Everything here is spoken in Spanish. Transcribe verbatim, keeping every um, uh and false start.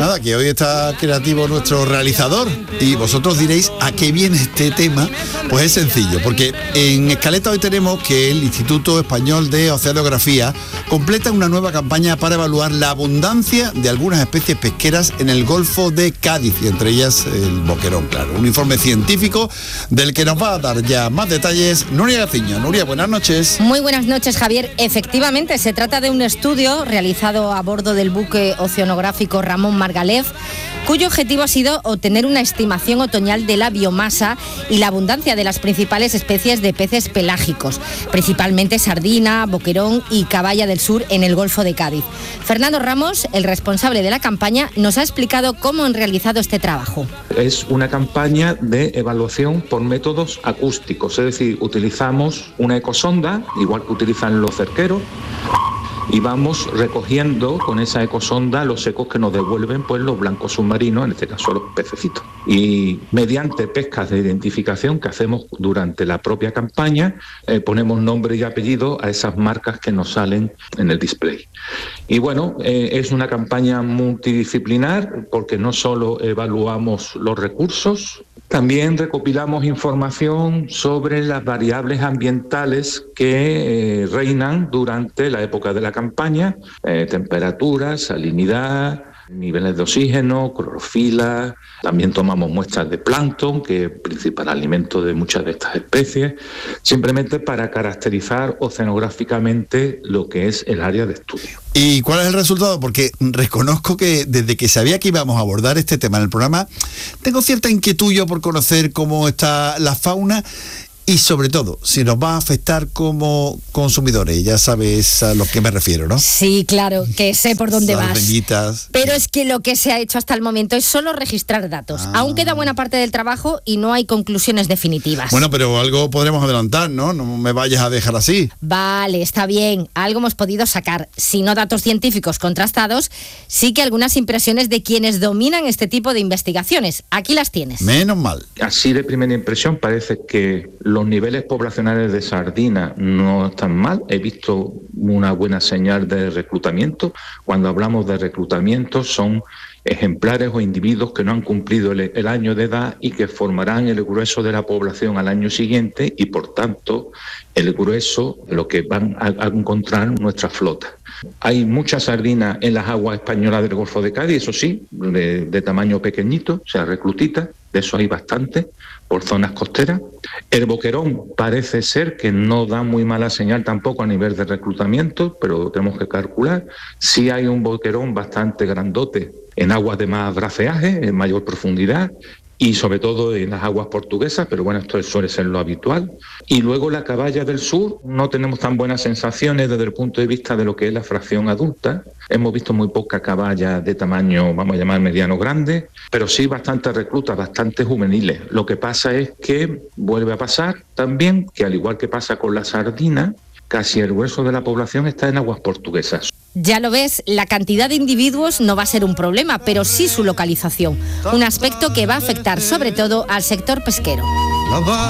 nada, que hoy está creativo nuestro realizador y vosotros diréis a qué viene este tema. Pues es sencillo, porque en Escaleta hoy tenemos que el Instituto Español de Oceanografía completa una nueva campaña para evaluar la abundancia de algunas especies pesqueras en el Golfo de Cádiz, y entre ellas el boquerón, claro. Un informe científico del que nos va a dar ya más detalles Nuria Gaciño. Nuria, buenas noches. Muy buenas noches, Javier. Efectivamente, se trata de un estudio realizado a bordo del buque oceanográfico Ramón Margalef, cuyo objetivo ha sido obtener una estimación otoñal de la biomasa y la abundancia de las principales especies de peces pelágicos, principalmente sardina, boquerón y caballa del sur en el Golfo de Cádiz. Fernando Ramos, el responsable de la campaña, nos ha explicado cómo han realizado este trabajo. Es una campaña de evaluación por métodos acústicos, es decir, utilizamos una ecosonda, igual que utilizan los cerqueros, y vamos recogiendo con esa ecosonda los ecos que nos devuelven pues los blancos submarinos, en este caso los pececitos. Y mediante pescas de identificación que hacemos durante la propia campaña, eh, ponemos nombre y apellido a esas marcas que nos salen en el display. Y bueno, eh, es una campaña multidisciplinar porque no solo evaluamos los recursos, también recopilamos información sobre las variables ambientales que eh, reinan durante la época de la campaña, eh, temperatura, salinidad, niveles de oxígeno, clorofila. También tomamos muestras de plancton, que es el principal alimento de muchas de estas especies, simplemente para caracterizar oceanográficamente lo que es el área de estudio. ¿Y cuál es el resultado? Porque reconozco que desde que sabía que íbamos a abordar este tema en el programa, tengo cierta inquietud yo por conocer cómo está la fauna y sobre todo, si nos va a afectar como consumidores. Ya sabes a lo que me refiero, ¿no? Sí, claro, que sé por dónde Las vas. benditas. Pero es que lo que se ha hecho hasta el momento es solo registrar datos. Ah. Aún queda buena parte del trabajo y no hay conclusiones definitivas. Bueno, pero algo podremos adelantar, ¿no? No me vayas a dejar así. Vale, está bien. Algo hemos podido sacar. Si no datos científicos contrastados, sí que algunas impresiones de quienes dominan este tipo de investigaciones. Aquí las tienes. Menos mal. Así de primera impresión parece que los niveles poblacionales de sardina no están mal. He visto una buena señal de reclutamiento. Cuando hablamos de reclutamiento son ejemplares o individuos que no han cumplido el, el año de edad y que formarán el grueso de la población al año siguiente y por tanto el grueso de lo que van a, a encontrar nuestra flota. Hay mucha sardina en las aguas españolas del Golfo de Cádiz, eso sí, de, de tamaño pequeñito, o sea, reclutita, de eso hay bastante por zonas costeras. El boquerón parece ser que no da muy mala señal tampoco a nivel de reclutamiento, pero tenemos que calcular. Sí hay un boquerón bastante grandote en aguas de más braceaje, en mayor profundidad, y sobre todo en las aguas portuguesas, pero bueno, esto suele ser lo habitual. Y luego la caballa del sur, no tenemos tan buenas sensaciones desde el punto de vista de lo que es la fracción adulta. Hemos visto muy poca caballa de tamaño, vamos a llamar mediano grande, pero sí bastantes reclutas, bastante juveniles. Lo que pasa es que vuelve a pasar también, que al igual que pasa con la sardina, casi el grueso de la población está en aguas portuguesas. Ya lo ves, la cantidad de individuos no va a ser un problema, pero sí su localización, un aspecto que va a afectar sobre todo al sector pesquero.